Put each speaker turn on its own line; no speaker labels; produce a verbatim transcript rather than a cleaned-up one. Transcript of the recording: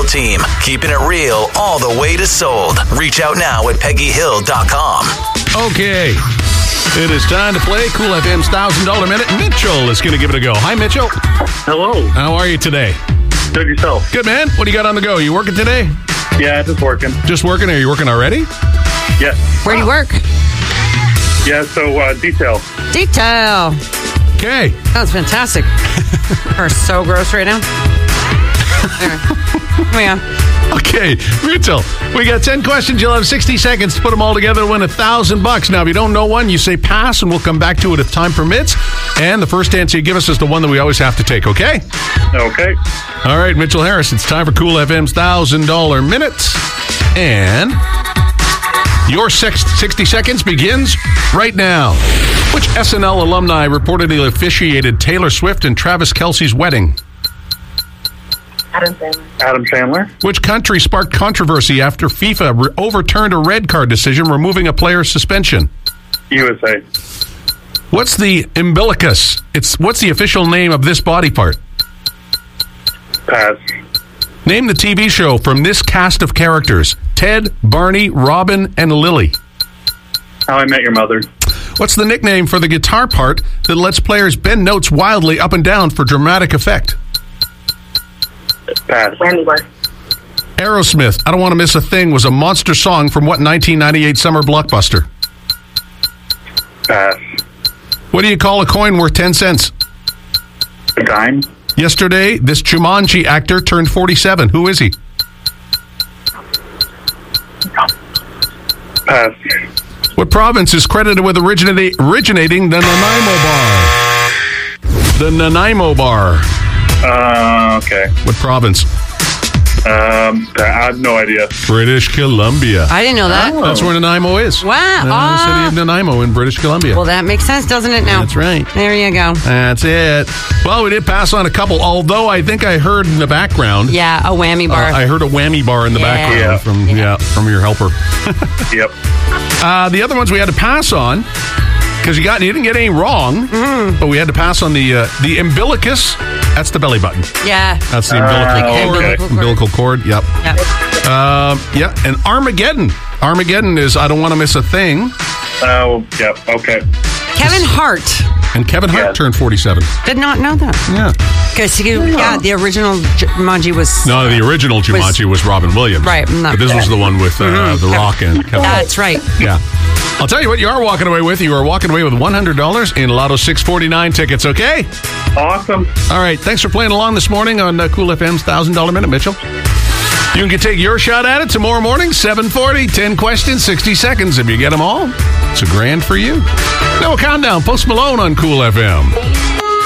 team, keeping it real all the way to sold. Reach out now at Peggy Hill dot com.
Okay. It is time to play Cool F M's one thousand dollars Minute. Mitchell is going to give it a go. Hi, Mitchell.
Hello.
How are you today?
Good, yourself?
Good, man. What do you got on the go? You working today?
Yeah, just working.
Just working? Are you working already?
Yes.
Where do you work?
Yeah, so uh, detail.
Detail.
Okay.
That's fantastic. We're so gross right now. Anyway, moving on.
Okay, Mitchell, we got ten questions. You'll have sixty seconds to put them all together to win a thousand bucks. Now, if you don't know one, you say pass, and we'll come back to it if time permits. And the first answer you give us is the one that we always have to take, okay?
Okay.
All right, Mitchell Harris, it's time for Cool F M's one thousand dollars Minute. And your sixty seconds begins right now. Which S N L alumni reportedly officiated Taylor Swift and Travis Kelce's wedding?
Adam Sandler.
Adam Sandler.
Which country sparked controversy after FIFA re- overturned a red card decision removing a player's suspension?
U S A.
What's the umbilicus? It's what's the official name of this body part?
Pass.
Name the T V show from this cast of characters: Ted, Barney, Robin, and Lily.
How I Met Your Mother.
What's the nickname for the guitar part that lets players bend notes wildly up and down for dramatic effect?
Pass.
Whammy bar.
Aerosmith, I Don't Want to Miss a Thing was a monster song from what nineteen ninety-eight summer blockbuster?
Pass.
What do you call a coin worth ten cents?
A dime.
Yesterday, this Jumanji actor turned forty-seven. Who is he?
Pass.
What province is credited with originati- originating the Nanaimo bar? The Nanaimo bar.
Uh, okay.
What province?
Um, I have no idea.
British Columbia.
I didn't know that.
Oh.
That's where Nanaimo is.
Wow.
The
Ah.
city of Nanaimo in British Columbia.
Well, that makes sense, doesn't it now?
That's right.
There you go.
That's it. Well, we did pass on a couple, although I think I heard in the background.
Yeah, a whammy bar.
Uh, I heard a whammy bar in the
Yeah.
background
Yeah.
from
Yeah.
yeah from your helper.
Yep.
Uh, the other ones we had to pass on because you got you didn't get any wrong,
Mm-hmm.
but we had to pass on the uh, the umbilicus. That's the belly button.
yeah.
That's the
Uh,
umbilical
okay.
cord.
Umbilical cord.
Umbilical cord. Yep.
Yep.
Um, yeah. And Armageddon. Armageddon is I Don't Want to Miss a Thing.
Oh, yep. Okay.
Kevin Hart.
And Kevin Hart
Yeah.
turned forty-seven.
Did not know that.
Yeah.
Because, yeah, the original Jumanji was...
No, the original Jumanji was, Robin Williams.
Right, not-
But this was the one with uh,
Mhm.
The Rock and Kevin Hart.
That's right.
Yeah. I'll tell you what you are walking away with. You are walking away with one hundred dollars in Lotto six forty-nine tickets, okay?
Awesome.
All right. Thanks for playing along this morning on uh, Cool F M's one thousand dollars Minute, Mitchell. You can take your shot at it tomorrow morning, seven forty, ten questions, sixty seconds. If you get them all, it's a grand for you. Now a countdown. Post Malone on Cool F M.